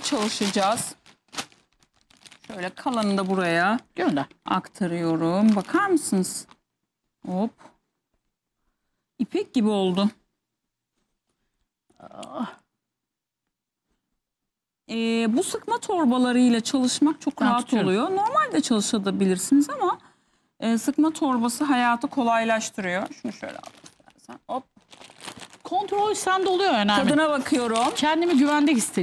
çalışacağız. Şöyle kalanını da buraya Gönder. aktarıyorum. Bakar mısınız? Hop. İpek gibi oldu. Bu sıkma torbalarıyla çalışmak çok Ben rahat tutuyorum. oluyor. Normalde çalışabilirsiniz ama sıkma torbası hayatı kolaylaştırıyor. Şunu şöyle al istersen. Hop. Kontrol sende oluyor yani. Tadına bakıyorum. Kendimi güvende hissediyorum.